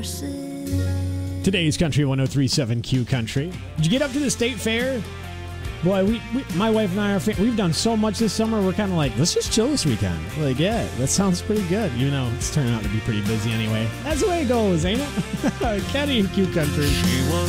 Today's Country 103.7 Q Country. Did you get up to the state fair? Boy, my wife and I we've done so much this summer. We're kind of like, let's just chill this weekend. Like, yeah, that sounds pretty good. Even though it's turning out to be pretty busy anyway. That's the way it goes, ain't it? Kenny and Q Country. She was